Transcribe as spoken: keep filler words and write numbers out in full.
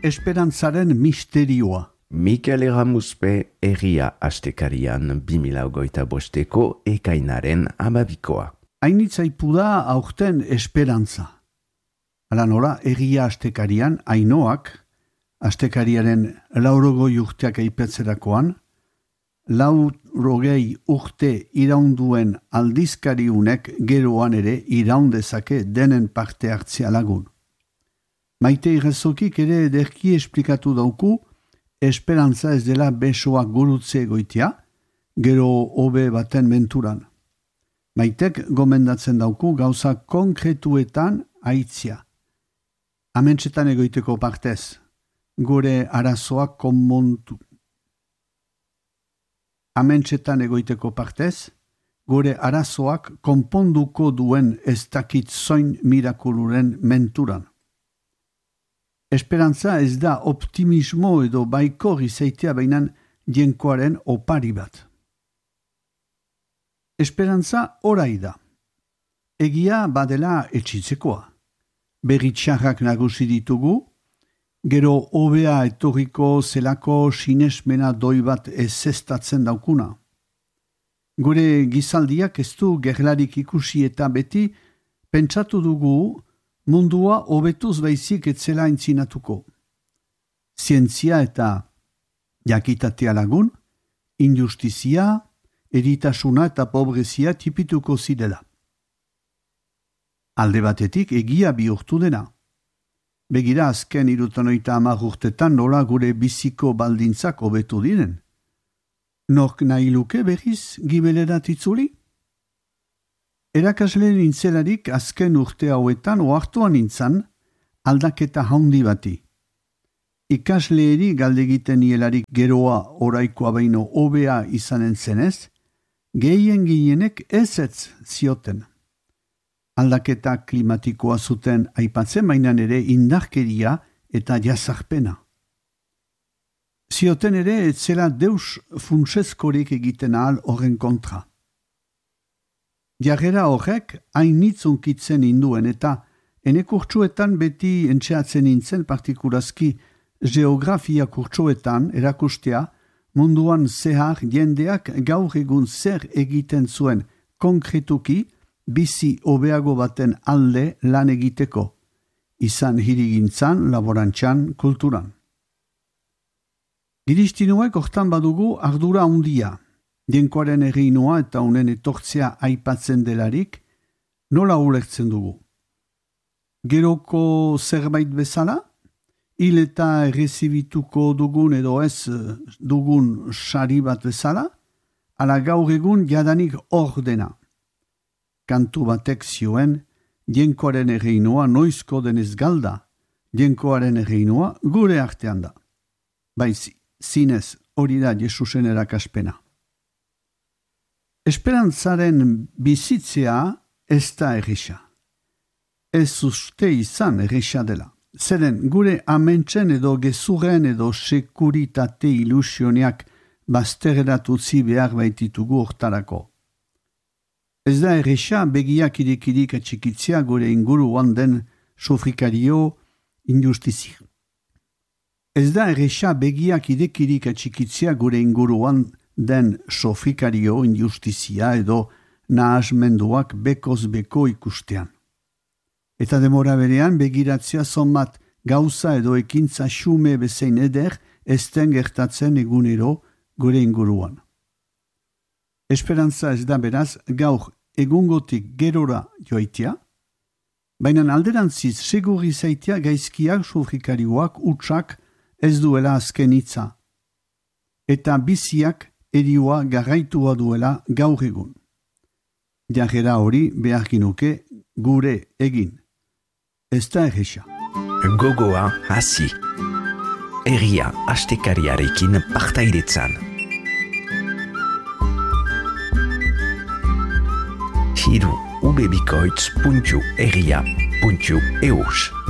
Esperantzaren misterioa. Mikel Erramuzpe Herria Astekarian bi mila hogeita bosteko ekainaren amabikoa. Hainitzaipu da aurten esperantza. Hala nola, Herria Astekarian Ainoak, Astekariaren laurogoi urteak aipetzerakoan, laurogei urte iraunduen aldizkariunek geroan ere iraundezake denen parte hartzea lagun. Maite Irrezokik ere ederki esplikatu dauku, esperantza ez dela besoak gurutze goitia, gero hobe baten menturan. Maitek gomendatzen dauku gauza konkretuetan aitzia. Amentsetan egoiteko partez, gure arazoak konmontu. Amentsetan egoiteko partez, gure arazoak konponduko duen ez dakit zoin mirakuluren menturan. Esperantza ez da optimismo edo baikor izaitea bainan jenkoaren opari bat. Esperantza orai da. Egia badela etxitzekoa. Berritxarrak nagusi ditugu, gero hobea etorriko zelako sinesmena doi bat ezestatzen daukuna. Gure gizaldiak ez du gerlarik ikusi eta beti pentsatu dugu mundua hobetuz baizik etzela entzinatuko. Zientzia eta jakitatea lagun, injustizia, eritasuna eta pobrezia tipituko zirela. Alde batetik egia bihurtu dena. Begira azken irutanoita hamar urtetan nola gure biziko baldintzak hobetu diren. Nork nahi luke berriz gibelerat itzuli? Erakasle nintzelarik azken urte hauetan ohartuan nintzan aldaketa haundi bati. Ikasleeri galdegiten nielarik geroa oraikoa baino hobea izanen zenez, gehien ginenek ezetz zioten. Aldaketa klimatikoa zuten aipatzen bainan ere indarkeria eta jazarpena. Zioten ere etzela deus funtsezkorik egiten ahal horren kontra. Jarrera horrek hainitzunkitzen induen eta ene kurtsuetan beti entxeatzen nintzen partikurazki geografia kurtsuetan erakustea munduan zehar jendeak gaur egun zer egiten zuen konkretuki bizi hobeago baten alde lan egiteko, izan hirigintzan, laborantzan, kulturan. Giristinuek hortan badugu ardura handia. Jenkoaren erreinoa eta honen etortzea aipatzen delarik, nola ulertzen dugu? Geroko zerbait bezala? Hil eta errezibituko dugun edo ez dugun sari bat bezala? Ala gaur egun jadanik hor dena. Kantu batek zioen, jenkoaren erreinoa noizko denez galda, jenkoaren erreinoa gure artean da. Baiz, zinez hori da Jesusen erakaspena. Esperantzaren bizitzea ez da erresa. Ez uste izan erresa dela. Zeren gure amentsen edo gezurren edo sekuritate ilusioniak bazterrerat utzi behar baititugu hortarako. Ez da erresa begiak irekirik atxikitzea gure inguruan den sofrikario injustizia. Ez da erresa begiak irekirik atxikitzea gure inguruan den sofrikario injustizia edo nahasmenduak bekoz beko ikustean. Eta demora berean begiratzea zonbat gauza edo ekintza xume bezein eder ezten gertatzen egunero gure inguruan. Esperantza ez da beraz gaur egungotik gerora joaitea, baina alderantziz segurri zaitea gaizkiak sofrikarioak utxak ez duela azken hitza, eta biziak erioa garraitua duela gaur egun. Jarrera hori behar ginuke gure egin. Ez da erresa. Gogoa hasi. Herria Astekariarekin partaidetzan. Hiru ubebikoitz puntu herria puntu eus